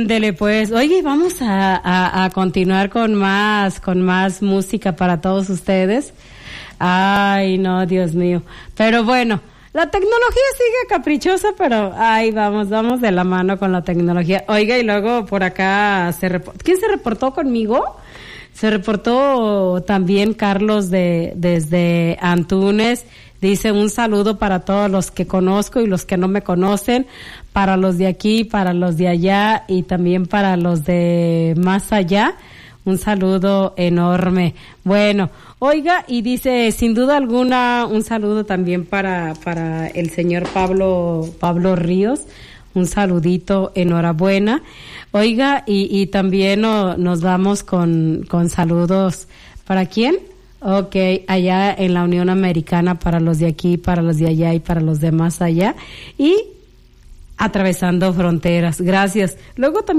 Ándele pues. Oye, vamos a continuar con más música para todos ustedes. Ay, no, Dios mío. Pero bueno, la tecnología sigue caprichosa, pero ay, vamos de la mano con la tecnología. Oiga, y luego por acá ¿quién se reportó conmigo? Se reportó también Carlos desde Antunes. Dice un saludo para todos los que conozco y los que no me conocen, para los de aquí, para los de allá y también para los de más allá. Un saludo enorme. Bueno, oiga, y dice, sin duda alguna, un saludo también para el señor Pablo Ríos. Un saludito, enhorabuena. Oiga, y también nos vamos con saludos. ¿Para quién? Okay, allá en la Unión Americana, para los de aquí, para los de allá y para los de más allá. Y atravesando fronteras. Gracias. Luego también